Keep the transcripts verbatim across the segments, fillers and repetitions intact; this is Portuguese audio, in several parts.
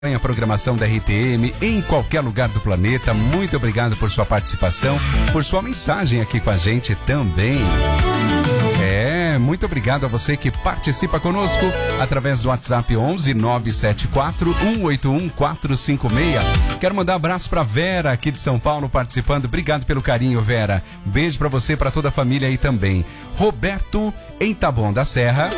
A programação da R T M em qualquer lugar do planeta. Muito obrigado por sua participação, por sua mensagem aqui com a gente também. É, muito obrigado a você que participa conosco através do WhatsApp onze nove sete quatro um oito um quatro cinco seis. Quero mandar um abraço para Vera aqui de São Paulo participando. Obrigado pelo carinho, Vera. Beijo para você, para toda a família aí também. Roberto em Taboão da Serra.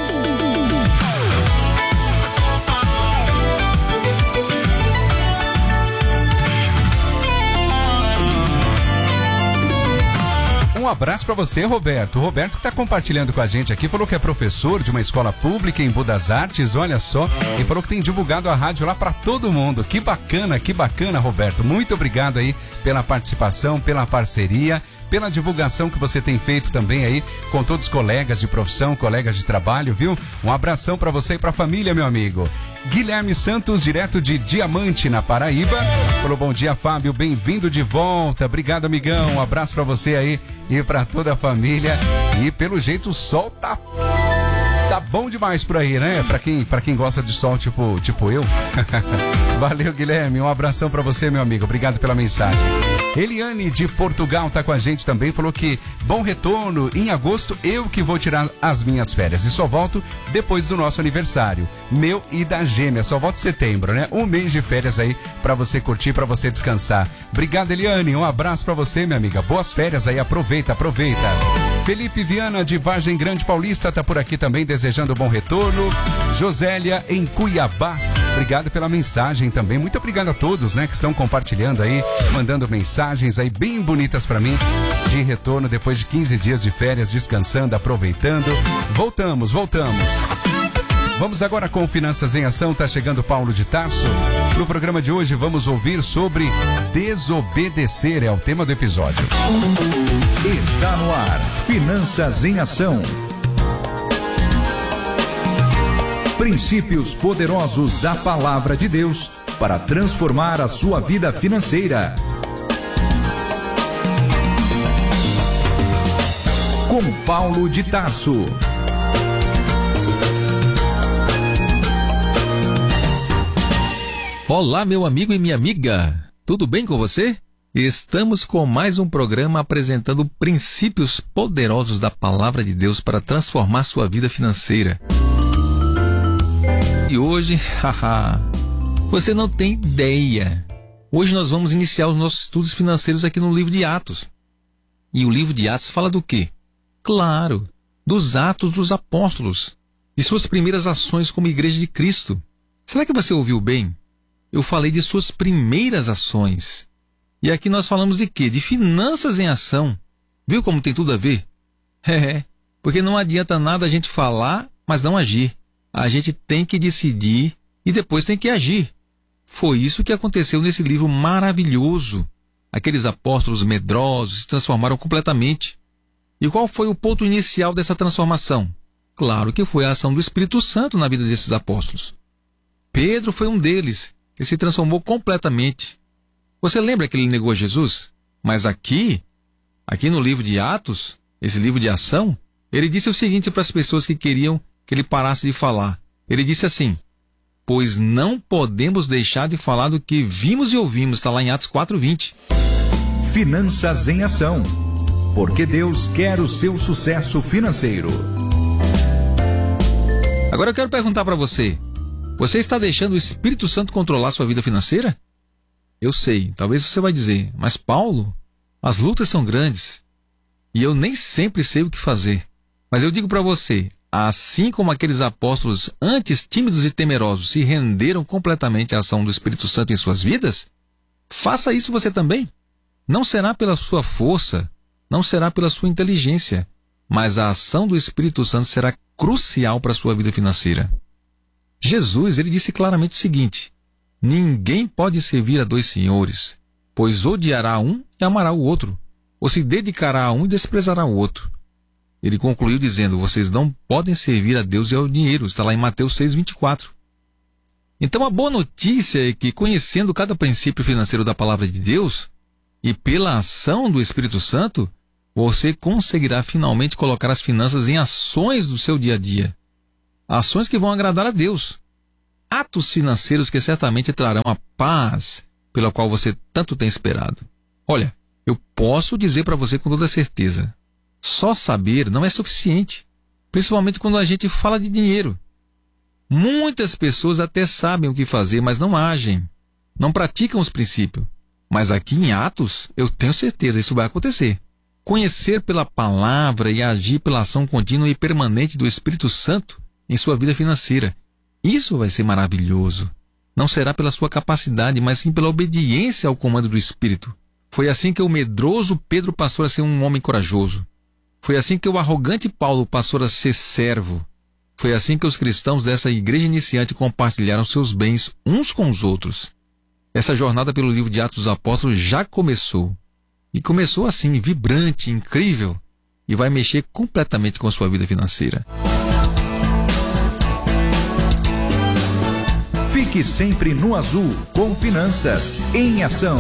Um abraço para você, Roberto. O Roberto que está compartilhando com a gente aqui, falou que é professor de uma escola pública em Budas Artes, olha só, e falou que tem divulgado a rádio lá para todo mundo. Que bacana, que bacana, Roberto. Muito obrigado aí pela participação, pela parceria, pela divulgação que você tem feito também aí com todos os colegas de profissão, colegas de trabalho, viu? Um abração para você e para a família, meu amigo. Guilherme Santos, direto de Diamante, na Paraíba. Falou, bom dia, Fábio, bem-vindo de volta. Obrigado, amigão. Um abraço para você aí e para toda a família. E pelo jeito o sol tá tá bom demais por aí, né? Para quem para quem gosta de sol, tipo tipo eu. Valeu, Guilherme. Um abração para você, meu amigo. Obrigado pela mensagem. Eliane de Portugal tá com a gente também, falou que bom retorno, em agosto eu que vou tirar as minhas férias e só volto depois do nosso aniversário, meu e da gêmea, só volto em setembro, né? Um mês de férias aí pra você curtir, pra você descansar. Obrigado, Eliane, um abraço pra você, minha amiga, boas férias aí, aproveita, aproveita. Felipe Viana de Vargem Grande Paulista tá por aqui também, desejando bom retorno. Josélia em Cuiabá, obrigado pela mensagem também, muito obrigado a todos, né, que estão compartilhando aí, mandando mensagens aí bem bonitas pra mim, de retorno depois de quinze dias de férias, descansando, aproveitando. Voltamos, voltamos. Vamos agora com Finanças em Ação, tá chegando Paulo de Tarso. No programa de hoje vamos ouvir sobre desobedecer, é o tema do episódio. Está no ar, Finanças em Ação. Princípios poderosos da Palavra de Deus para transformar a sua vida financeira. Com Paulo de Tarso. Olá, meu amigo e minha amiga. Tudo bem com você? Estamos com mais um programa apresentando princípios poderosos da Palavra de Deus para transformar sua vida financeira. E hoje, haha, você não tem ideia. Hoje nós vamos iniciar os nossos estudos financeiros aqui no livro de Atos. E o livro de Atos fala do quê? Claro, dos Atos dos Apóstolos, de suas primeiras ações como Igreja de Cristo. Será que você ouviu bem? Eu falei de suas primeiras ações. E aqui nós falamos de quê? De finanças em ação. Viu como tem tudo a ver? É, porque não adianta nada a gente falar, mas não agir. A gente tem que decidir e depois tem que agir. Foi isso que aconteceu nesse livro maravilhoso. Aqueles apóstolos medrosos se transformaram completamente. E qual foi o ponto inicial dessa transformação? Claro que foi a ação do Espírito Santo na vida desses apóstolos. Pedro foi um deles, que se transformou completamente. Você lembra que ele negou Jesus? Mas aqui, aqui no livro de Atos, esse livro de ação, ele disse o seguinte para as pessoas que queriam que ele parasse de falar. Ele disse assim, pois não podemos deixar de falar do que vimos e ouvimos, está lá em Atos quatro, vinte. Finanças em Ação, porque Deus quer o seu sucesso financeiro. Agora eu quero perguntar para você, você está deixando o Espírito Santo controlar sua vida financeira? Eu sei, talvez você vai dizer, mas Paulo, as lutas são grandes e eu nem sempre sei o que fazer. Mas eu digo para você, assim como aqueles apóstolos antes tímidos e temerosos se renderam completamente à ação do Espírito Santo em suas vidas, faça isso você também. Não será pela sua força, não será pela sua inteligência, mas a ação do Espírito Santo será crucial para a sua vida financeira. Jesus, ele disse claramente o seguinte, ninguém pode servir a dois senhores, pois odiará um e amará o outro, ou se dedicará a um e desprezará o outro. Ele concluiu dizendo, vocês não podem servir a Deus e ao dinheiro, está lá em Mateus seis, vinte e quatro. Então a boa notícia é que, conhecendo cada princípio financeiro da palavra de Deus, e pela ação do Espírito Santo, você conseguirá finalmente colocar as finanças em ações do seu dia a dia. Ações que vão agradar a Deus. atos financeiros que certamente trarão a paz pela qual você tanto tem esperado. Olha, eu posso dizer para você com toda certeza, só saber não é suficiente, principalmente quando a gente fala de dinheiro. Muitas pessoas até sabem o que fazer, mas não agem, não praticam os princípios. Mas aqui em Atos, eu tenho certeza, isso vai acontecer. Conhecer pela palavra e agir pela ação contínua e permanente do Espírito Santo em sua vida financeira. Isso vai ser maravilhoso. Não será pela sua capacidade, mas sim pela obediência ao comando do Espírito. Foi assim que o medroso Pedro passou a ser um homem corajoso. Foi assim que o arrogante Paulo passou a ser servo. Foi assim que os cristãos dessa igreja iniciante compartilharam seus bens uns com os outros. Essa jornada pelo livro de Atos dos Apóstolos já começou. E começou assim, vibrante, incrível, e vai mexer completamente com a sua vida financeira. Fique sempre no azul, com Finanças em Ação.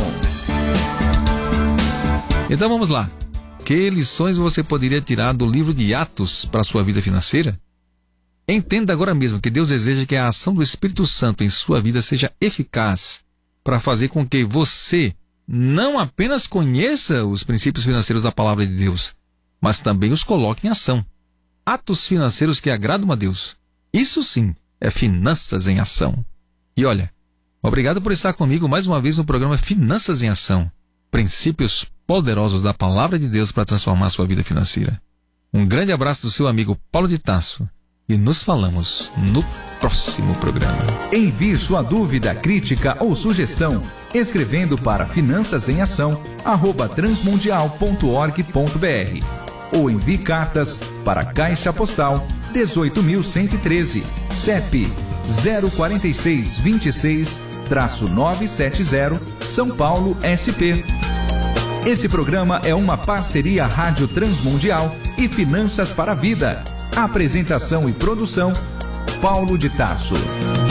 Então vamos lá. Que lições você poderia tirar do livro de Atos para a sua vida financeira? Entenda agora mesmo que Deus deseja que a ação do Espírito Santo em sua vida seja eficaz para fazer com que você não apenas conheça os princípios financeiros da palavra de Deus, mas também os coloque em ação. Atos financeiros que agradam a Deus. Isso sim é Finanças em Ação. E olha, obrigado por estar comigo mais uma vez no programa Finanças em Ação. Princípios poderosos da palavra de Deus para transformar a sua vida financeira. Um grande abraço do seu amigo Paulo de Tarso e nos falamos no próximo programa. Envie sua dúvida, crítica ou sugestão escrevendo para finanças em ação arroba transmundial ponto org ponto br ou envie cartas para a Caixa Postal dezoito mil cento e treze, C E P zero quatro seis dois seis, nove sete zero, São Paulo, S P. Esse programa é uma parceria Rádio Transmundial e Finanças para a Vida. Apresentação e produção, Paulo de Tarso.